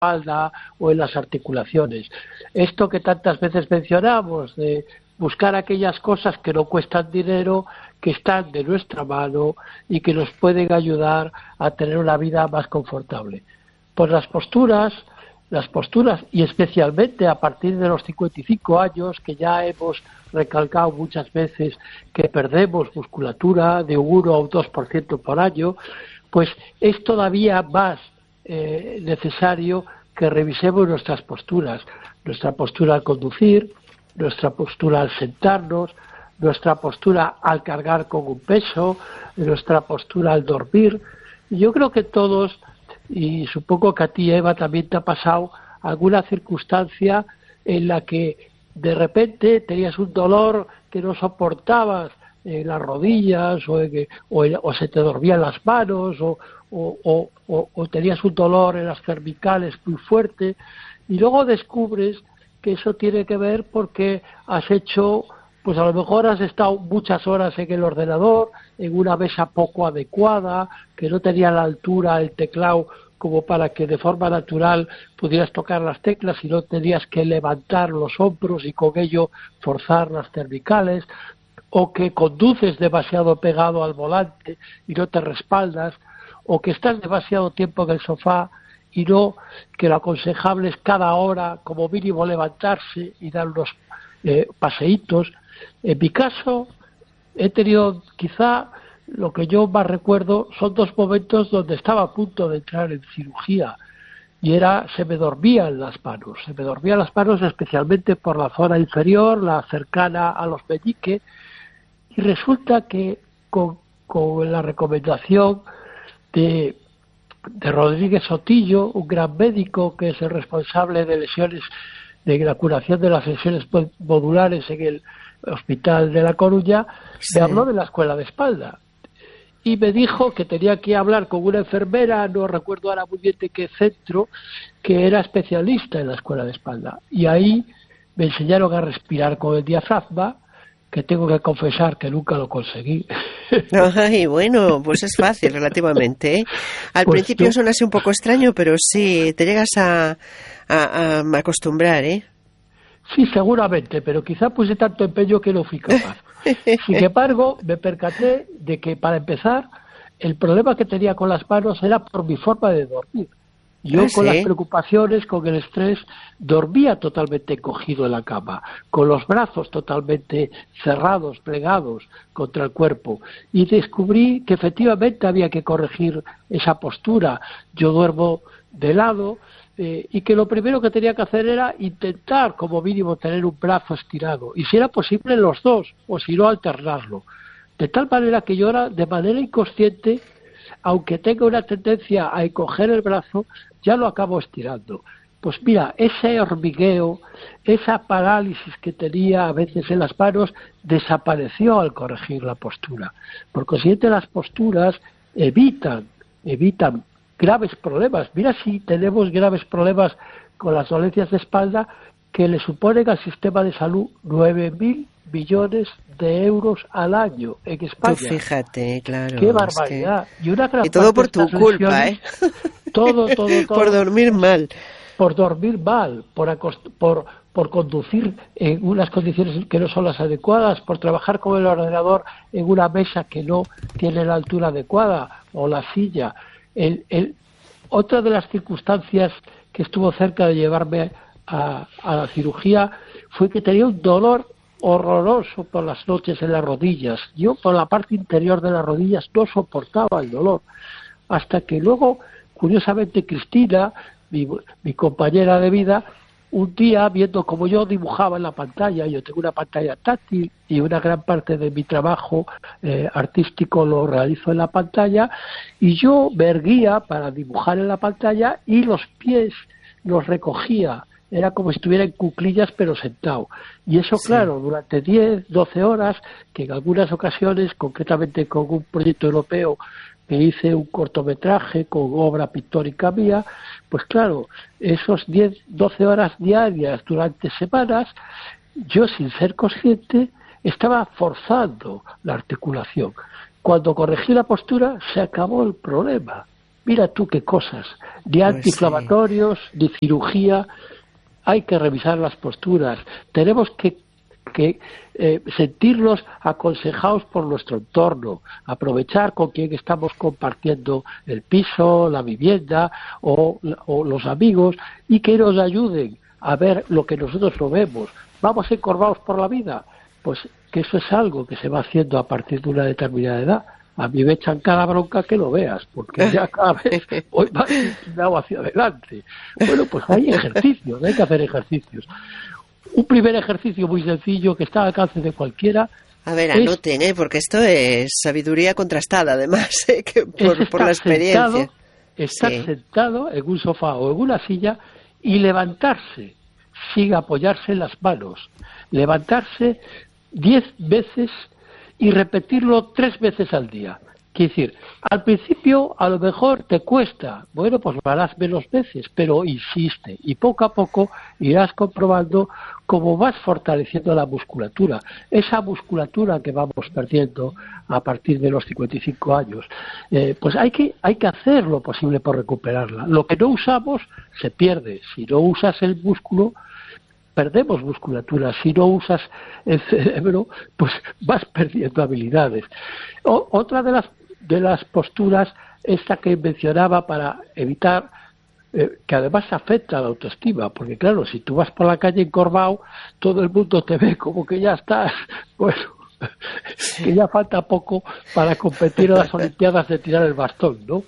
espalda o en las articulaciones. Esto que tantas veces mencionamos, de buscar aquellas cosas que no cuestan dinero, que están de nuestra mano y que nos pueden ayudar a tener una vida más confortable. Pues las posturas y especialmente a partir de los 55 años, que ya hemos recalcado muchas veces que perdemos musculatura de un 1 a un 2% por año, pues es todavía más necesario que revisemos nuestra postura al conducir, nuestra postura al sentarnos, nuestra postura al cargar con un peso, nuestra postura al dormir. Yo creo que todos, y supongo que a ti, Eva, también te ha pasado alguna circunstancia en la que de repente tenías un dolor que no soportabas en las rodillas o se te dormían las manos o tenías un dolor en las cervicales muy fuerte, y luego descubres que eso tiene que ver porque has hecho, pues a lo mejor has estado muchas horas en el ordenador, en una mesa poco adecuada, que no tenía la altura el teclado como para que de forma natural pudieras tocar las teclas, y no tenías que levantar los hombros y con ello forzar las cervicales, o que conduces demasiado pegado al volante y no te respaldas, o que estás demasiado tiempo en el sofá y no, que lo aconsejable es cada hora como mínimo levantarse y dar unos paseitos. En mi caso he tenido, quizá lo que yo más recuerdo son 2 momentos donde estaba a punto de entrar en cirugía, y se me dormían las manos especialmente por la zona inferior, la cercana a los meñiques, y resulta que con la recomendación de Rodríguez Sotillo, un gran médico que es el responsable de la curación de las lesiones modulares en el Hospital de La Coruña, sí, me habló de la escuela de espalda y me dijo que tenía que hablar con una enfermera, no recuerdo ahora muy bien de qué centro, que era especialista en la escuela de espalda, y ahí me enseñaron a respirar con el diafragma, que tengo que confesar que nunca lo conseguí. Ay, bueno, pues es fácil relativamente, ¿eh? Al pues principio suena así un poco extraño, pero sí, te llegas a acostumbrar, ¿eh? Sí, seguramente, pero quizá puse tanto empeño que no fui capaz. Sin embargo, me percaté de que, para empezar, el problema que tenía con las manos era por mi forma de dormir. Yo con las preocupaciones, con el estrés, dormía totalmente cogido en la cama, con los brazos totalmente cerrados, plegados contra el cuerpo, y descubrí que efectivamente había que corregir esa postura. Yo duermo de lado, y que lo primero que tenía que hacer era intentar como mínimo tener un brazo estirado, y si era posible los dos, o si no alternarlo, de tal manera que yo ahora, de manera inconsciente, aunque tenga una tendencia a encoger el brazo, ya lo acabo estirando. Pues mira, ese hormigueo, esa parálisis que tenía a veces en las manos, desapareció al corregir la postura. Por consiguiente, las posturas evitan graves problemas. Mira si tenemos graves problemas con las dolencias de espalda, que le suponen al sistema de salud 9.000 millones de euros al año en España. Tú fíjate, claro. ¡Qué barbaridad! Es que... Y una gran y todo por tu culpa, ¿eh? Todo. Por dormir mal. Por dormir mal, por conducir en unas condiciones que no son las adecuadas, por trabajar con el ordenador en una mesa que no tiene la altura adecuada, o la silla. Otra de las circunstancias que estuvo cerca de llevarme a la cirugía fue que tenía un dolor horroroso por las noches en las rodillas. Yo por la parte interior de las rodillas no soportaba el dolor, hasta que luego, curiosamente, Cristina, mi compañera de vida, un día, viendo cómo yo dibujaba en la pantalla, yo tengo una pantalla táctil y una gran parte de mi trabajo artístico lo realizo en la pantalla, y yo me erguía para dibujar en la pantalla y los pies los recogía. Era como si estuviera en cuclillas pero sentado. Y eso, sí, claro, durante 10, 12 horas, que en algunas ocasiones, concretamente con un proyecto europeo, que hice un cortometraje con obra pictórica mía, pues claro, esos 10, 12 horas diarias durante semanas, yo sin ser consciente estaba forzando la articulación. Cuando corregí la postura, se acabó el problema. Mira tú qué cosas, ni antiinflamatorios, ni cirugía. Hay que revisar las posturas. Tenemos que sentirnos aconsejados por nuestro entorno, aprovechar con quien estamos compartiendo el piso, la vivienda o los amigos, y que nos ayuden a ver lo que nosotros no vemos. ¿Vamos encorvados por la vida? Pues que eso es algo que se va haciendo a partir de una determinada edad. A mí me echan cada bronca que lo veas, porque ya cada vez voy más inclinado hacia adelante. Bueno, pues hay ejercicios, hay que hacer ejercicios. Un primer ejercicio muy sencillo que está al alcance de cualquiera. A ver, anoten, porque esto es sabiduría contrastada, además, por la experiencia. Estar sentado en un sofá o en una silla y levantarse sin apoyarse en las manos. Levantarse 10 veces y repetirlo 3 veces al día. Quiere decir, al principio a lo mejor te cuesta, bueno, pues lo harás menos veces, pero insiste, y poco a poco irás comprobando cómo vas fortaleciendo la musculatura, esa musculatura que vamos perdiendo a partir de los 55 años. Pues hay que hacer lo posible por recuperarla. Lo que no usamos se pierde. Si no usas el músculo, perdemos musculatura. Si no usas el cerebro, pues vas perdiendo habilidades. Otra de las posturas, esta que mencionaba para evitar, que además afecta a la autoestima, porque claro, si tú vas por la calle encorvado, todo el mundo te ve como que ya estás, bueno, que ya falta poco para competir en las Olimpiadas de tirar el bastón, ¿no?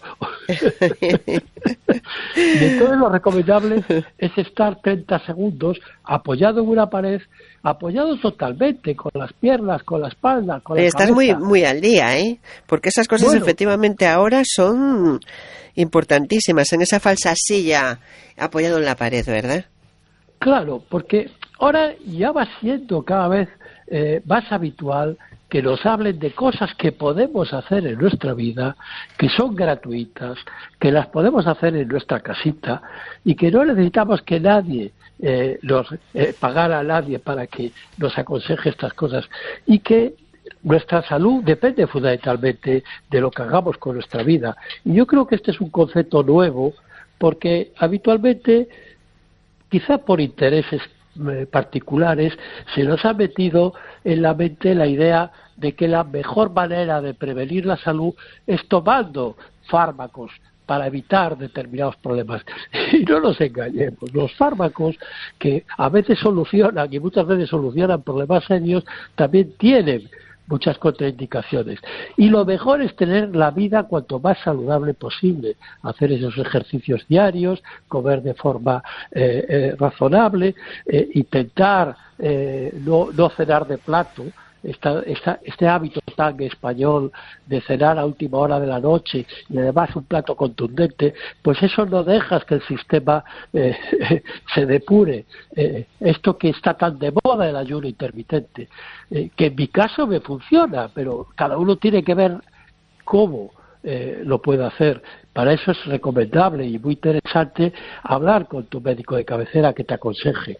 Y entonces lo recomendable es estar 30 segundos apoyado en una pared, apoyado totalmente, con las piernas, con la espalda, con la Estás cabeza. muy al día, ¿eh? Porque esas cosas efectivamente ahora son importantísimas, en esa falsa silla apoyado en la pared, ¿verdad? Claro, porque ahora ya va siendo cada vez más habitual que nos hablen de cosas que podemos hacer en nuestra vida, que son gratuitas, que las podemos hacer en nuestra casita y que no necesitamos que nadie pagar a nadie para que nos aconseje estas cosas, y que nuestra salud depende fundamentalmente de lo que hagamos con nuestra vida. Y yo creo que este es un concepto nuevo, porque habitualmente, quizá por intereses particulares, se nos ha metido en la mente la idea de que la mejor manera de prevenir la salud es tomando fármacos para evitar determinados problemas. Y no nos engañemos, los fármacos, que a veces solucionan y muchas veces solucionan problemas serios, también tienen muchas contraindicaciones. Y lo mejor es tener la vida cuanto más saludable posible, hacer esos ejercicios diarios, comer de forma razonable, intentar no cenar de plato. Este hábito tan español de cenar a última hora de la noche y además un plato contundente, pues eso no deja que el sistema se depure. Esto que está tan de moda, el ayuno intermitente, que en mi caso me funciona, pero cada uno tiene que ver cómo lo puede hacer. Para eso es recomendable y muy interesante hablar con tu médico de cabecera que te aconseje.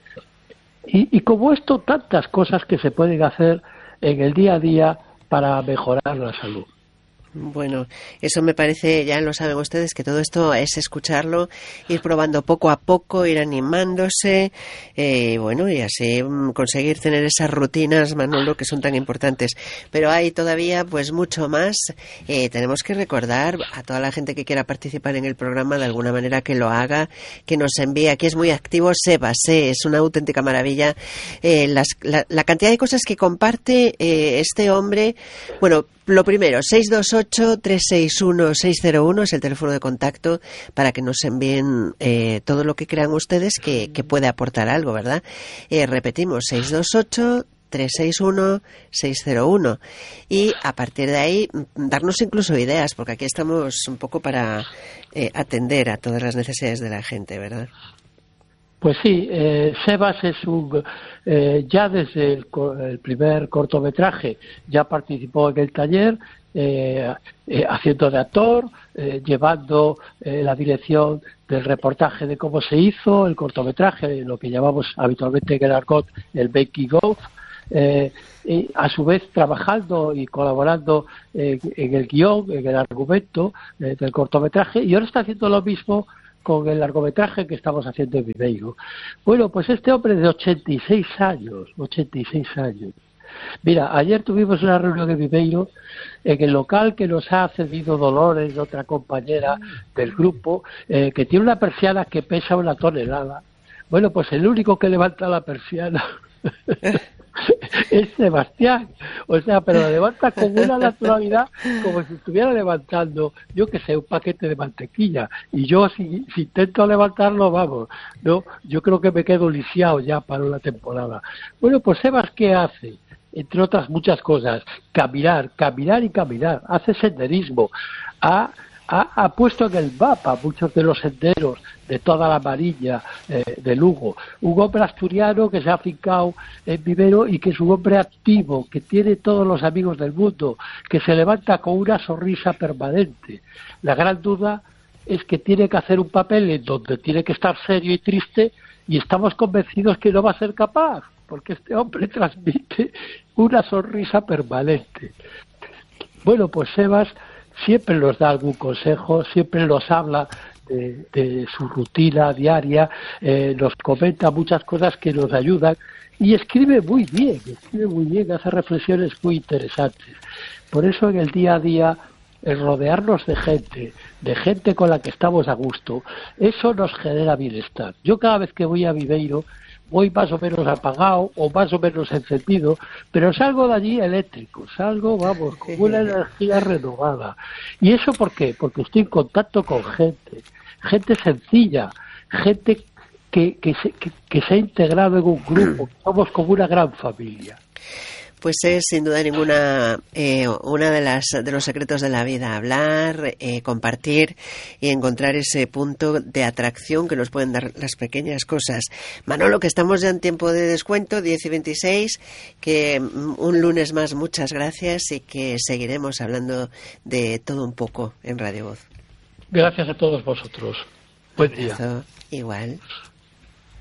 Y como esto, tantas cosas que se pueden hacer en el día a día para mejorar la salud. Bueno, eso me parece, ya lo saben ustedes, que todo esto es escucharlo, ir probando poco a poco, ir animándose, bueno, y así conseguir tener esas rutinas, Manolo, que son tan importantes. Pero hay todavía, pues, mucho más. Tenemos que recordar a toda la gente que quiera participar en el programa, de alguna manera que lo haga, que nos envíe. Aquí es muy activo Sebas, es una auténtica maravilla. La cantidad de cosas que comparte este hombre. Bueno, lo primero, 628-361-601 es el teléfono de contacto para que nos envíen todo lo que crean ustedes que puede aportar algo, ¿verdad? Repetimos, 628-361-601. Y a partir de ahí, darnos incluso ideas, porque aquí estamos un poco para atender a todas las necesidades de la gente, ¿verdad? Pues sí, Sebas es ya desde el primer cortometraje ya participó en el taller, haciendo de actor, llevando la dirección del reportaje de cómo se hizo el cortometraje, lo que llamamos habitualmente en el argot el making of, y a su vez trabajando y colaborando en el guión, en el argumento del cortometraje, y ahora está haciendo lo mismo con el largometraje que estamos haciendo en Viveiro. Bueno, pues este hombre de 86 años, mira, ayer tuvimos una reunión de Viveiro en el local que nos ha cedido Dolores, otra compañera del grupo, que tiene una persiana que pesa 1 tonelada. Bueno, pues el único que levanta la persiana es Sebastián, o sea, pero lo levanta con una naturalidad como si estuviera levantando, yo que sé, un paquete de mantequilla, y yo si intento levantarlo, vamos, no, yo creo que me quedo lisiado ya para una temporada. Bueno, pues Sebas, ¿qué hace? Entre otras muchas cosas, caminar, hace senderismo, ha puesto en el mapa muchos de los senderos de toda la Mariña de Lugo. Un hombre asturiano que se ha afincado en Viveiro y que es un hombre activo, que tiene todos los amigos del mundo, que se levanta con una sonrisa permanente. La gran duda es que tiene que hacer un papel en donde tiene que estar serio y triste, y estamos convencidos que no va a ser capaz, porque este hombre transmite una sonrisa permanente. Bueno, pues Sebas siempre nos da algún consejo, siempre nos habla de su rutina diaria, nos comenta muchas cosas que nos ayudan, y escribe muy bien, hace reflexiones muy interesantes. Por eso en el día a día, el rodearnos de gente con la que estamos a gusto, eso nos genera bienestar. Yo cada vez que voy a Viveiro voy más o menos apagado o más o menos encendido, pero salgo de allí eléctrico, vamos, con una energía renovada. ¿Y eso por qué? Porque estoy en contacto con gente sencilla, gente que se ha integrado en un grupo, somos como una gran familia. Pues es sin duda ninguna una de los secretos de la vida, hablar, compartir y encontrar ese punto de atracción que nos pueden dar las pequeñas cosas. Manolo, que estamos ya en tiempo de descuento, 10:26, que un lunes más muchas gracias y que seguiremos hablando de todo un poco en Radio Voz. Gracias a todos vosotros. Buen día. Igual.